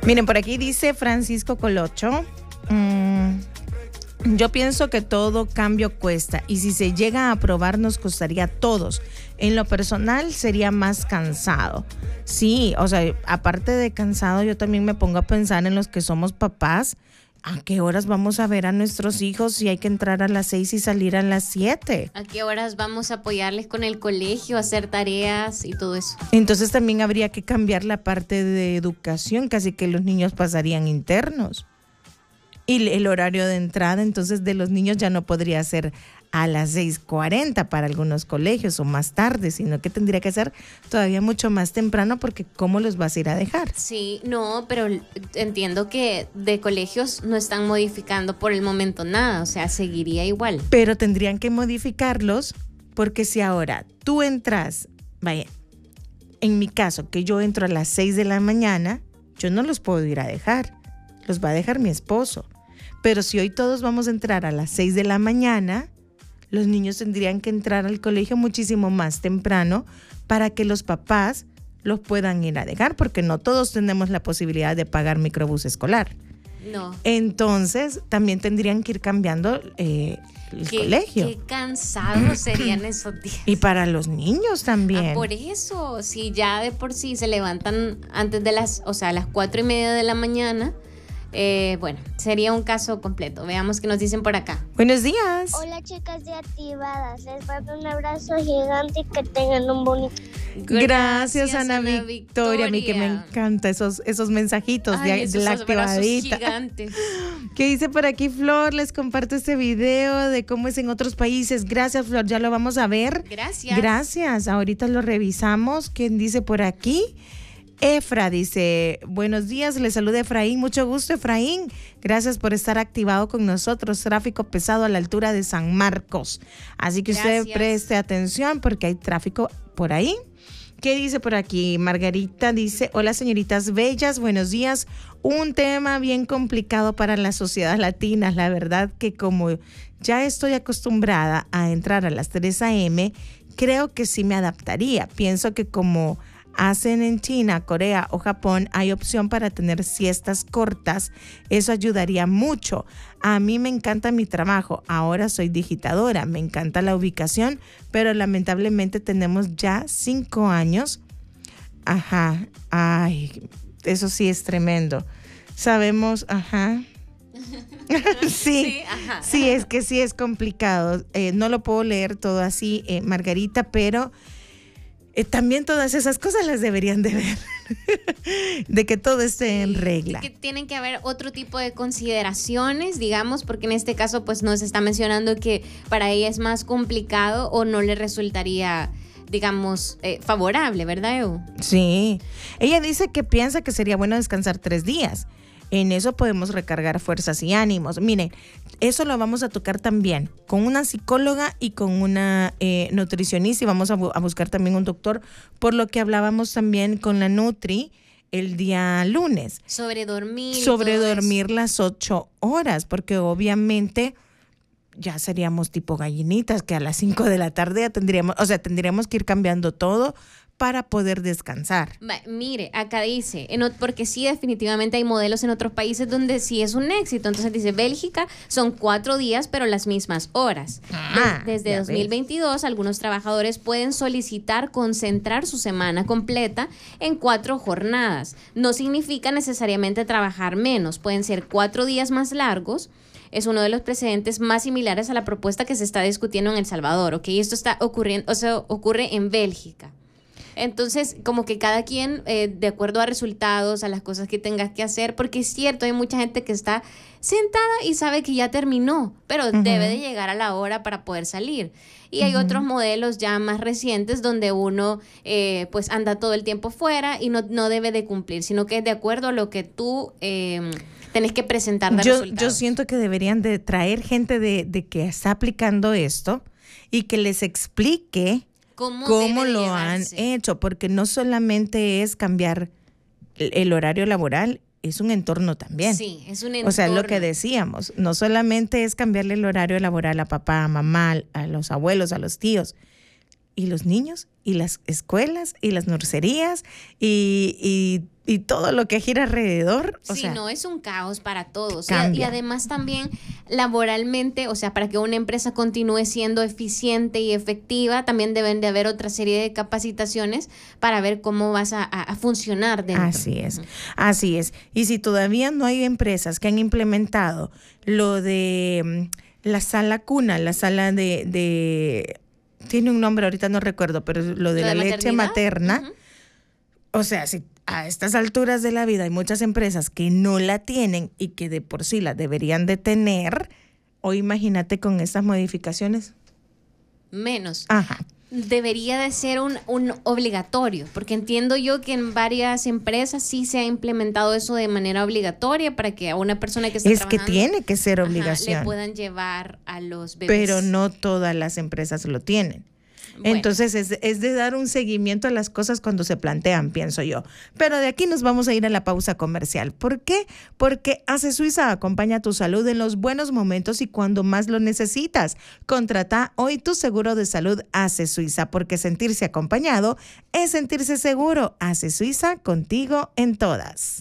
Miren, por aquí dice Francisco Colocho. Yo pienso que todo cambio cuesta y si se llega a aprobar nos costaría a todos. En lo personal sería más cansado. Sí, o sea, aparte de cansado, yo también me pongo a pensar en los que somos papás. ¿A qué horas vamos a ver a nuestros hijos si hay que entrar a las 6 y salir a las 7? ¿A qué horas vamos a apoyarles con el colegio, hacer tareas y todo eso? Entonces también habría que cambiar la parte de educación, casi que los niños pasarían internos. Y el horario de entrada entonces de los niños ya no podría ser a las 6:40 para algunos colegios o más tarde, sino que tendría que ser todavía mucho más temprano porque ¿cómo los vas a ir a dejar? Sí, no, pero entiendo que de colegios no están modificando por el momento nada, o sea, seguiría igual. Pero tendrían que modificarlos porque si ahora tú entras, vaya, en mi caso, que yo entro a las 6 de la mañana, yo no los puedo ir a dejar, los va a dejar mi esposo. Pero si hoy todos vamos a entrar a las 6 de la mañana, los niños tendrían que entrar al colegio muchísimo más temprano para que los papás los puedan ir a dejar, porque no todos tenemos la posibilidad de pagar microbús escolar. No. Entonces, también tendrían que ir cambiando el colegio. Qué cansados serían esos días. Y para los niños también. Por eso, si ya de por sí se levantan antes de las 4:30 de la mañana, bueno, sería un caso completo. Veamos qué nos dicen por acá. Buenos días. Hola, chicas de Activadas. Les mando un abrazo gigante y que tengan un bonito. Gracias, Ana Victoria. A mí que me encantan esos mensajitos. Ay, de la activadita. Gigantes. ¿Qué dice por aquí Flor? Les comparto este video de cómo es en otros países. Gracias, Flor, ya lo vamos a ver. Gracias, ahorita lo revisamos. ¿Quién dice por aquí? Efra dice, buenos días, le saluda Efraín, mucho gusto Efraín, gracias por estar activado con nosotros, tráfico pesado a la altura de San Marcos, así que usted preste atención porque hay tráfico por ahí. ¿Qué dice por aquí? Margarita dice, hola señoritas bellas, buenos días, un tema bien complicado para la sociedad latina, la verdad que como ya estoy acostumbrada a entrar a las 3 a.m., creo que sí me adaptaría, pienso que como hacen en China, Corea o Japón, hay opción para tener siestas cortas. Eso ayudaría mucho. A mí me encanta mi trabajo. Ahora soy digitadora. Me encanta la ubicación, pero lamentablemente tenemos ya 5 años. Ajá. Ay, eso sí es tremendo. Sabemos, ajá. Sí, ajá. Sí, es que sí es complicado. No lo puedo leer todo así, Margarita, pero también todas esas cosas las deberían de ver, de que todo esté en regla. Que tienen que haber otro tipo de consideraciones, digamos, porque en este caso pues nos está mencionando que para ella es más complicado o no le resultaría, digamos, favorable, ¿verdad, Evo? Sí, ella dice que piensa que sería bueno descansar 3 días. En eso podemos recargar fuerzas y ánimos. Miren, eso lo vamos a tocar también con una psicóloga y con una nutricionista y vamos a buscar también un doctor, por lo que hablábamos también con la Nutri el día lunes. Sobre dormir. Sobre dormir las 8 horas, porque obviamente ya seríamos tipo gallinitas, que a las 5 de la tarde ya tendríamos que ir cambiando todo para poder descansar. Mire, acá dice, porque sí, definitivamente hay modelos en otros países donde sí es un éxito. Entonces dice, Bélgica son 4 días, pero las mismas horas. Desde 2022, algunos trabajadores pueden solicitar concentrar su semana completa en 4 jornadas. No significa necesariamente trabajar menos, pueden ser 4 días más largos. Es uno de los precedentes más similares a la propuesta que se está discutiendo en El Salvador, ¿ok? Esto está ocurriendo, o sea, ocurre en Bélgica. Entonces, como que cada quien, de acuerdo a resultados, a las cosas que tengas que hacer, porque es cierto, hay mucha gente que está sentada y sabe que ya terminó, pero debe de llegar a la hora para poder salir. Y hay otros modelos ya más recientes donde uno pues anda todo el tiempo fuera y no debe de cumplir, sino que es de acuerdo a lo que tú tenés que presentar de resultados. Yo siento que deberían de traer gente de que está aplicando esto y que les explique cómo lo han hecho, porque no solamente es cambiar el horario laboral, es un entorno también. Sí, es un entorno. O sea, lo que decíamos, no solamente es cambiarle el horario laboral a papá, a mamá, a los abuelos, a los tíos. y los niños y las escuelas y las nurserías y todo lo que gira alrededor. O sea, no, es un caos para todos. Y además también laboralmente, o sea, para que una empresa continúe siendo eficiente y efectiva, también deben de haber otra serie de capacitaciones para ver cómo vas a funcionar dentro. Así es. Y si todavía no hay empresas que han implementado lo de la sala cuna, la sala de tiene un nombre, ahorita no recuerdo, pero lo de la leche materna. O sea, si a estas alturas de la vida hay muchas empresas que no la tienen y que de por sí la deberían de tener, o imagínate con estas modificaciones. Menos. Debería de ser un obligatorio, porque entiendo yo que en varias empresas sí se ha implementado eso de manera obligatoria para que a una persona que está trabajando... Es que tiene que ser obligación. Le puedan llevar a los bebés. Pero no todas las empresas lo tienen. Bueno. Entonces es de dar un seguimiento a las cosas cuando se plantean, pienso yo. Pero de aquí nos vamos a ir a la pausa comercial. ¿Por qué? Porque ACE Suiza acompaña tu salud en los buenos momentos y cuando más lo necesitas. Contrata hoy tu seguro de salud ACE Suiza, porque sentirse acompañado es sentirse seguro. ACE Suiza, contigo en todas.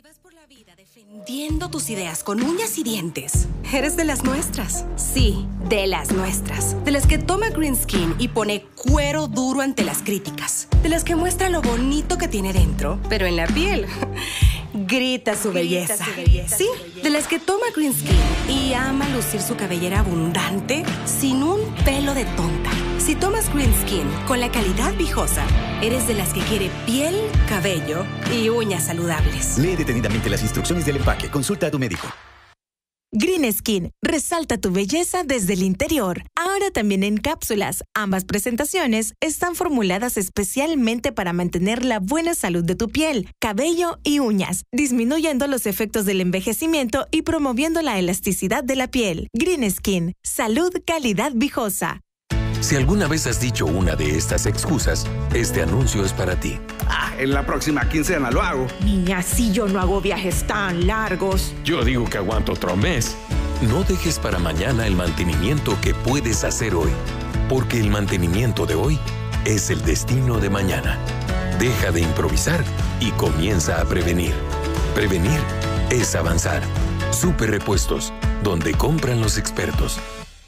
Defendiendo tus ideas con uñas y dientes. Eres de las nuestras. Sí, de las nuestras. De las que toma Green Skin y pone cuero duro ante las críticas. De las que muestra lo bonito que tiene dentro, pero en la piel grita su belleza. Sí, de las que toma Green Skin y ama lucir su cabellera abundante sin un pelo de tonta. Si tomas Green Skin con la calidad Vijosa, eres de las que quiere piel, cabello y uñas saludables. Lee detenidamente las instrucciones del empaque. Consulta a tu médico. Green Skin, resalta tu belleza desde el interior. Ahora también en cápsulas. Ambas presentaciones están formuladas especialmente para mantener la buena salud de tu piel, cabello y uñas, disminuyendo los efectos del envejecimiento y promoviendo la elasticidad de la piel. Green Skin, salud, calidad Vijosa. Si alguna vez has dicho una de estas excusas, este anuncio es para ti. En la próxima quincena lo hago. Niña, si yo no hago viajes tan largos. Yo digo que aguanto otro mes. No dejes para mañana el mantenimiento que puedes hacer hoy, porque el mantenimiento de hoy es el destino de mañana. Deja de improvisar y comienza a prevenir. Prevenir es avanzar. Super Repuestos, donde compran los expertos.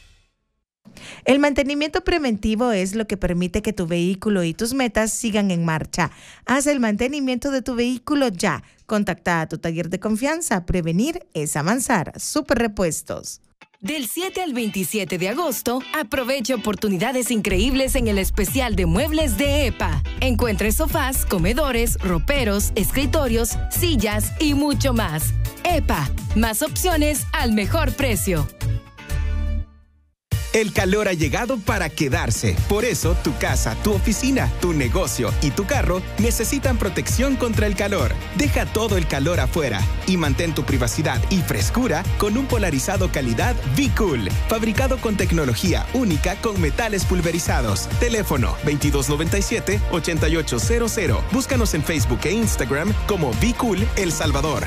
El mantenimiento preventivo es lo que permite que tu vehículo y tus metas sigan en marcha. Haz el mantenimiento de tu vehículo ya. Contacta a tu taller de confianza. Prevenir es avanzar. Super Repuestos. Del 7 al 27 de agosto, aprovecha oportunidades increíbles en el especial de muebles de EPA. Encuentre sofás, comedores, roperos, escritorios, sillas y mucho más. EPA, más opciones al mejor precio. El calor ha llegado para quedarse. Por eso, tu casa, tu oficina, tu negocio y tu carro necesitan protección contra el calor. Deja todo el calor afuera y mantén tu privacidad y frescura con un polarizado calidad V-Cool, fabricado con tecnología única con metales pulverizados. Teléfono 2297-8800. Búscanos en Facebook e Instagram como V-Cool El Salvador.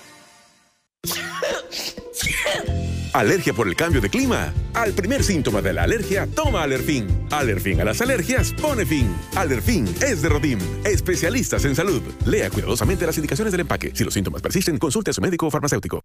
¿Alergia por el cambio de clima? Al primer síntoma de la alergia, toma Alerfin. Alerfin a las alergias, pone fin. Alerfin es de Rodim, especialistas en salud. Lea cuidadosamente las indicaciones del empaque. Si los síntomas persisten, consulte a su médico o farmacéutico.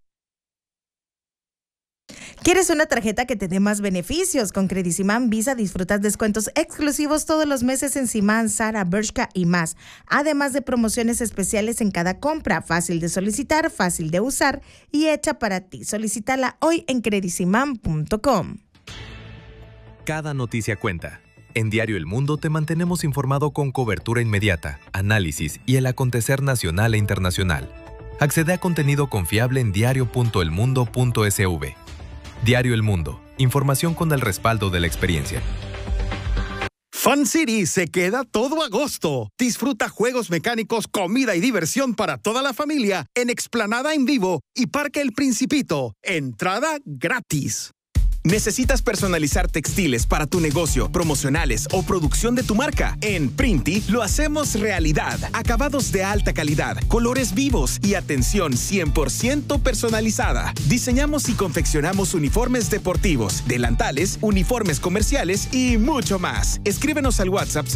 ¿Quieres una tarjeta que te dé más beneficios? Con Credicimán Visa disfrutas descuentos exclusivos todos los meses en Simán, Zara, Bershka y más. Además de promociones especiales en cada compra. Fácil de solicitar, fácil de usar y hecha para ti. Solicítala hoy en credicimán.com. Cada noticia cuenta. En Diario El Mundo te mantenemos informado con cobertura inmediata, análisis y el acontecer nacional e internacional. Accede a contenido confiable en diario.elmundo.sv. Diario El Mundo. Información con el respaldo de la experiencia. Fun City se queda todo agosto. Disfruta juegos mecánicos, comida y diversión para toda la familia en Explanada en Vivo y Parque El Principito. Entrada gratis. ¿Necesitas personalizar textiles para tu negocio, promocionales o producción de tu marca? En Printi lo hacemos realidad. Acabados de alta calidad, colores vivos y atención 100% personalizada. Diseñamos y confeccionamos uniformes deportivos, delantales, uniformes comerciales y mucho más. Escríbenos al WhatsApp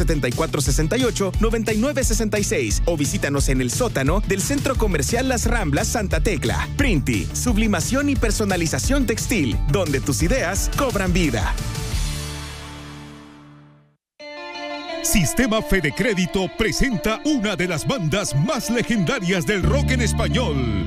7468-9966 o visítanos en el sótano del Centro Comercial Las Ramblas Santa Tecla. Printi, sublimación y personalización textil, donde tus ideas cobran vida. Sistema Fede Crédito presenta una de las bandas más legendarias del rock en español.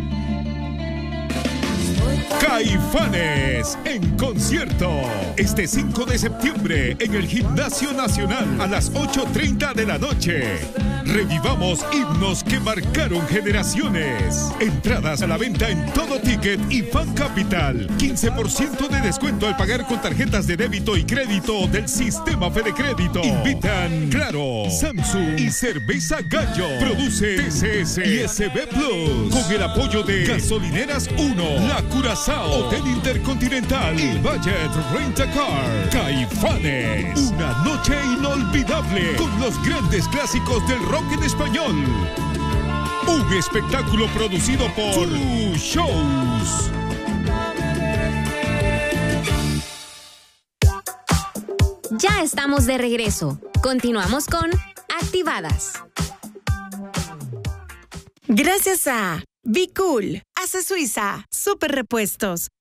Caifanes en concierto este 5 de septiembre en el Gimnasio Nacional a las 8:30 de la noche. Revivamos himnos que marcaron generaciones. Entradas a la venta en Todo Ticket y Fan Capital. 15% de descuento al pagar con tarjetas de débito y crédito del Sistema Fede Crédito. Invitan Claro, Samsung y Cerveza Gallo. Produce TCS y SB Plus. Con el apoyo de Gasolineras 1, La Curazao, Hotel Intercontinental y Budget Rent a Car. Caifanes. Una noche inolvidable con los grandes clásicos del rock en español. Un espectáculo producido por Two Shows. Ya estamos de regreso. Continuamos con Activadas. Gracias a Be Cool, Hace Suiza, Super Repuestos,